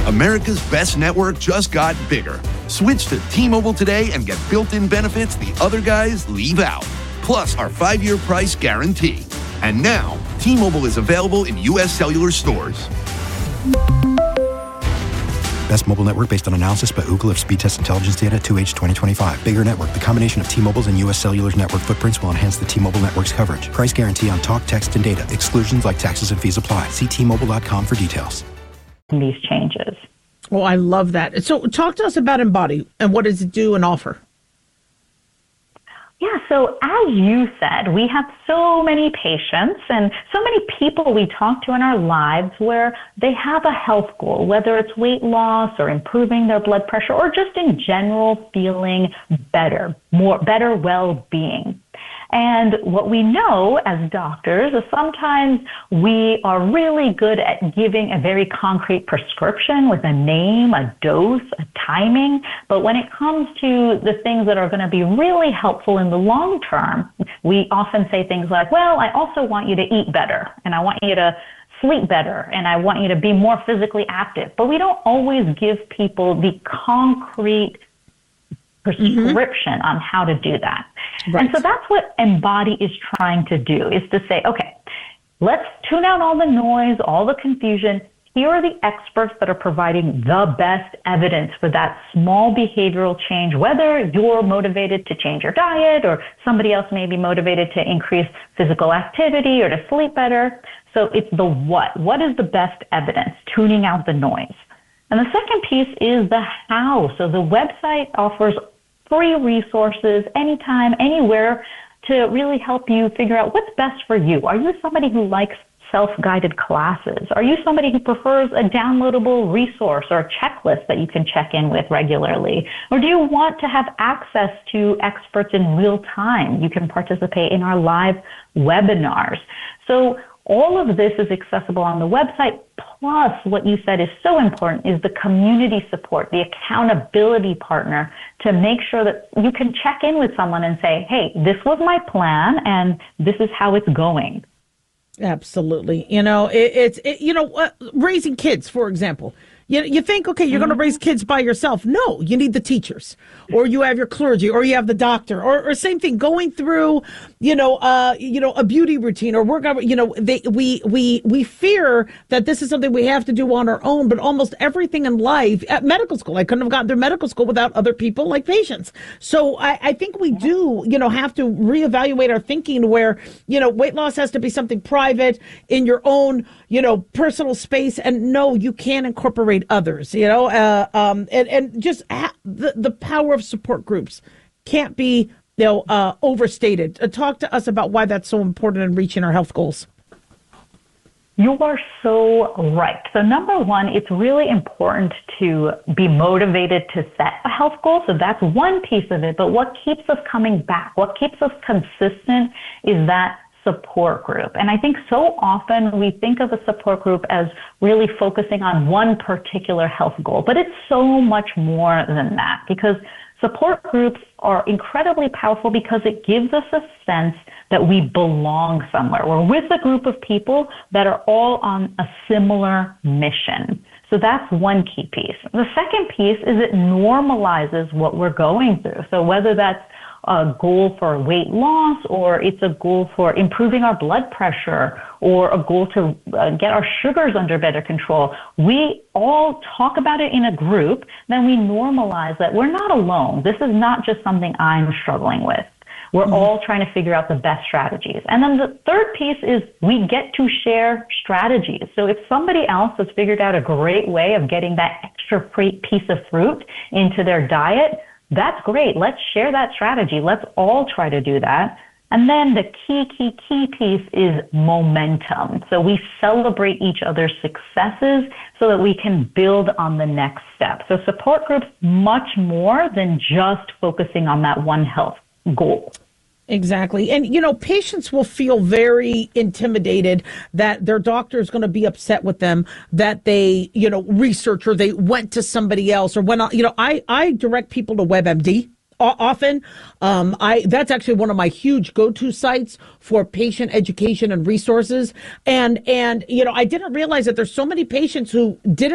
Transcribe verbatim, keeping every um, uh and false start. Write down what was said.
America's best network just got bigger. Switch to T-Mobile today and get built-in benefits the other guys leave out. Plus our five-year price guarantee. And now, T-Mobile is available in U S cellular stores. Best mobile network based on analysis by Ookla of speed test intelligence data two H twenty twenty-five. Bigger network. The combination of T-Mobile's and U S Cellular's network footprints will enhance the T-Mobile network's coverage. Price guarantee on talk, text, and data. Exclusions like taxes and fees apply. See T Mobile dot com for details. These changes. Oh, I love that. So talk to us about Embody and what does it do and offer? Yeah, so as you said, we have so many patients and so many people we talk to in our lives where they have a health goal, whether it's weight loss or improving their blood pressure or just in general feeling better, more better well-being. And what we know as doctors is sometimes we are really good at giving a very concrete prescription with a name, a dose, a timing. But when it comes to the things that are going to be really helpful in the long term, we often say things like, well, I also want you to eat better, and I want you to sleep better, and I want you to be more physically active. But we don't always give people the concrete prescription mm-hmm. on how to do that. Right. And so that's what Embody is trying to do, is to say, okay, let's tune out all the noise, all the confusion. Here are the experts that are providing the best evidence for that small behavioral change, whether you're motivated to change your diet or somebody else may be motivated to increase physical activity or to sleep better. So it's the what. What is the best evidence? Tuning out the noise. And the second piece is the how. So the website offers free resources anytime, anywhere to really help you figure out what's best for you. Are you somebody who likes self-guided classes? Are you somebody who prefers a downloadable resource or a checklist that you can check in with regularly? Or do you want to have access to experts in real time? You can participate in our live webinars. So all of this is accessible on the website. Plus, what you said is so important is the community support, the accountability partner to make sure that you can check in with someone and say, hey, this was my plan and this is how it's going. Absolutely. You know, it, it's, it, you know, uh, raising kids, for example. You, you think, okay, you're mm-hmm. going to raise kids by yourself. No, you need the teachers, or you have your clergy, or you have the doctor, or, or same thing, going through, you know, uh, you know, a beauty routine or workout. You know, they, we, we, we fear that this is something we have to do on our own, but almost everything in life, at medical school, I couldn't have gotten through medical school without other people like patients. So I, I think we do, you know, have to reevaluate our thinking where, you know, weight loss has to be something private in your own, you know, personal space. And no, you can't incorporate others, you know, uh, um, and, and just ha- the, the power of support groups can't be, you know, uh, overstated. Uh, talk to us about why that's so important in reaching our health goals. You are so right. So number one, it's really important to be motivated to set a health goal. So that's one piece of it. But what keeps us coming back, what keeps us consistent is that support group. And I think so often we think of a support group as really focusing on one particular health goal, but it's so much more than that, because support groups are incredibly powerful because it gives us a sense that we belong somewhere. We're with a group of people that are all on a similar mission. So that's one key piece. The second piece is it normalizes what we're going through. So whether that's a goal for weight loss, or it's a goal for improving our blood pressure, or a goal to uh, get our sugars under better control. We all talk about it in a group, then we normalize that we're not alone. This is not just something I'm struggling with. We're mm-hmm. all trying to figure out the best strategies. And then the third piece is we get to share strategies. So if somebody else has figured out a great way of getting that extra piece of fruit into their diet, that's great. Let's share that strategy. Let's all try to do that. And then the key, key, key piece is momentum. So we celebrate each other's successes so that we can build on the next step. So support groups, much more than just focusing on that one health goal. Exactly. And, you know, patients will feel very intimidated that their doctor is going to be upset with them, that they, you know, research or they went to somebody else or went on. You know, I, I direct people to WebMD. Often, um, I that's actually one of my huge go-to sites for patient education and resources. And, and, you know, I didn't realize that there's so many patients who didn't